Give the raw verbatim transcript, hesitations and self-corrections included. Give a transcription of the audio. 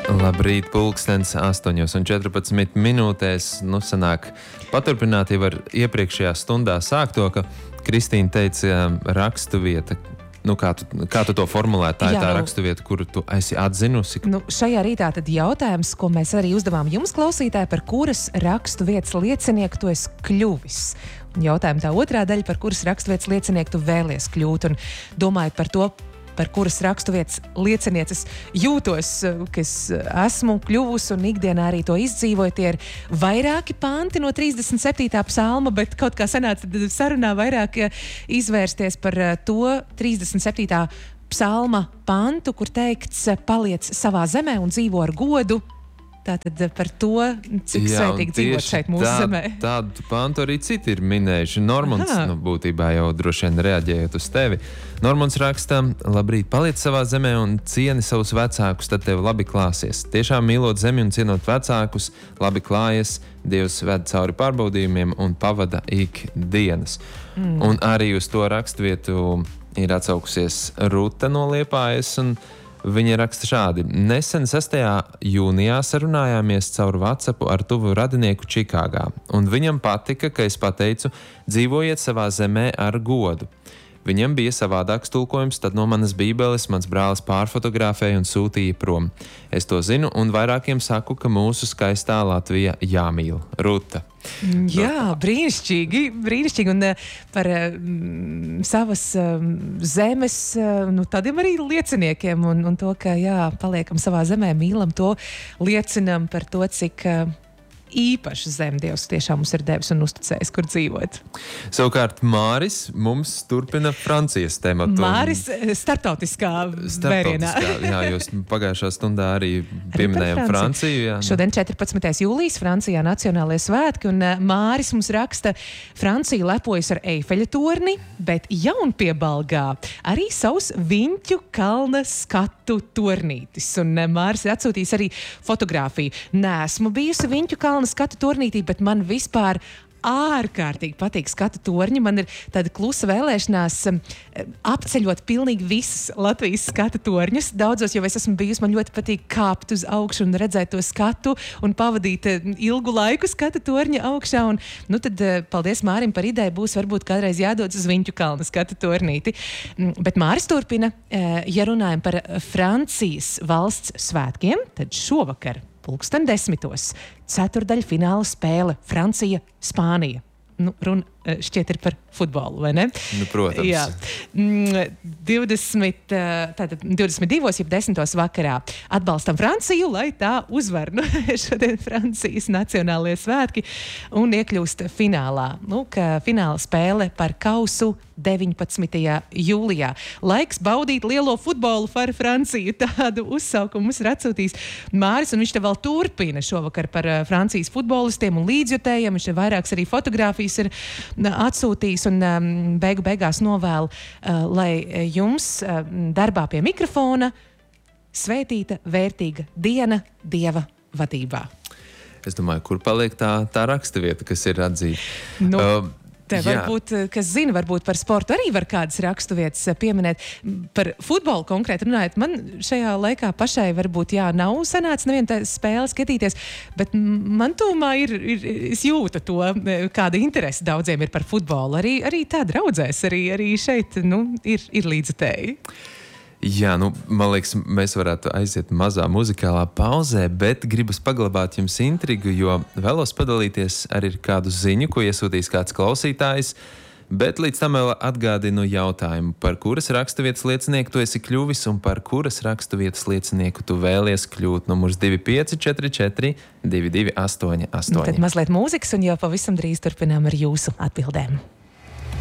Labrīt, pulkstens astoņos un četrpadsmit minūtēs. Nu, sanāk paturpināt jau ar iepriekšējā stundā sākto, ka Kristīna teica rakstuvieta. Nu, kā, tu, kā tu to formulē? Tā Jā, ir tā rakstuvieta, kuru tu esi atzinusi? Nu, šajā rītā tad jautājums, ko mēs arī uzdevām jums, klausītāji, par kuras rakstuvietas liecinieku tu esi kļuvis. Jautājuma tā otrā daļa, par kuras rakstuvietas liecinieku tu vēlies kļūt. Un domājot par to, par kuras raksturvietas liecinieces jūtos, ka es esmu kļuvusi un ikdienā arī to izdzīvoju. Tie ir vairāki panti no trīsdesmit septītā psalma, bet kaut kā sanāca sarunā vairāk izvērsties par to trīsdesmit septītā psalma pantu, kur teikts: paliec savā zemē un dzīvo ar godu. Tātad par to, cik Jā, svētīgi dzīvot šeit mūsu tā, zemē. Tādu pantu arī citi ir minējuši. Normons, Aha. nu, būtībā jau droši vien reaģējot uz tevi. Normons raksta: labrīt, paliec savā zemē un cieni savus vecākus, tad tev labi klāsies. Tiešām mīlot zemi un cienot vecākus, labi klājas, Dievs ved cauri pārbaudījumiem un pavada ikdienas. Mm. Un arī uz to rakstvietu ir atsaukusies Ruta no Liepājas, un viņa raksta šādi: nesen sestajā jūnijā sarunājāmies caur WhatsAppu ar tuvu radinieku Čikāgā, un viņam patika, ka es pateicu: dzīvojiet savā zemē ar godu. Viņam bija savādāks tulkojums, tad no manas bībeles mans brālis pārfotografēja un sūtīja prom. Es to zinu un vairākiem saku, ka mūsu skaistā Latvija jāmīl. Ruta. Jā, brīnišķīgi, brīnišķīgi. Un par mm, savas um, zemes, nu, tādiem arī lieciniekiem un, un to, ka jā, paliekam savā zemē, mīlam to, liecinam par to, cik uh, īpaši zem Dievs tiešām mums ir devis un uzticējis, kur dzīvot. Savukārt Māris mums turpina Francijas tematu. Māris starptautiskā vērienā. Jā, jūs pagājušā stundā arī pieminējām Franciju. Franciju jā. Šodien četrpadsmitais jūlijas Francijā nacionālajie svētki, un Māris mums raksta: Francija lepojas ar Eifeļa torni, bet Jaunpiebalgā arī savs Viņķu kalna skatu tornītis. Un Māris ir atsūtījis arī fotografiju. Nesmu bijusi Viņķu kalna skatu tornītī, bet man vispār ārkārtīgi patīk skatu torņi. Man ir tāda klusa vēlēšanās apceļot pilnīgi visas Latvijas skatu torņus. Daudzos jau es esmu bijusi, man ļoti patīk kāpt uz augšu un redzēt to skatu un pavadīt ilgu laiku skatu torņa augšā. Un, nu tad, paldies Mārim par ideju, būs varbūt kādreiz jādodas uz Viņķu kalna skatu tornīti. Bet Māris turpina, ja runājam par Francijas valsts svētkiem, tad šovakar pulksten desmitos ceturdaļa fināla spēle Francija-Spānija. Nu, runa šķiet ir par futbolu, vai ne? Nu, protams. Jā. divdesmit, tātad divdesmit divos, jeb desmitos vakarā atbalstam Franciju, lai tā uzvar. Nu, šodien Francijas nacionālie svētki un iekļūst finālā. Nu, ka fināla spēle par kausu deviņpadsmitajā jūlijā. Laiks baudīt lielo futbolu par Franciju. Tādu uzsaukumu mums ir atsūtījis Māris, un viņš te vēl turpina šovakar par Francijas futbolistiem un līdzjutējiem. Viņš te vairākas arī fotogrāfijas ir atsūtījis un um, beigu beigās novēlu, uh, lai jums uh, darbā pie mikrofona svētīta, vērtīga diena Dieva vadībā. Es domāju, kur paliek tā, tā rakstuvieta, kas ir atzīta? Nu, uh, Te varbūt, kas zina, varbūt par sportu arī var kādas raksturvietas pieminēt. Par futbolu konkrēti runājot, man šajā laikā pašai varbūt jā, nav sanācis nevienu tā spēli skatīties, bet man tomā ir, ir, es jūtu to, kāda interese daudziem ir par futbolu. Arī, arī tā draudzēs, arī, arī šeit nu, ir, ir līdzutēji. Jā, nu, man liekas, mēs varētu aiziet mazā muzikālā pauzē, bet gribas paglabāt jums intrigu, jo vēlos padalīties arī ar kādu ziņu, ko iesūtīs kāds klausītājs, bet līdz tam vēl atgādinu jautājumu, par kuras raksturvietas liecinieku tu esi kļuvis un par kuras raksturvietas liecinieku tu vēlies kļūt. Numurs divi pieci četri četri divi divi astoņi astoņi. Nu, tad mazliet mūzikas un jau pavisam drīz turpinām ar jūsu atbildēm.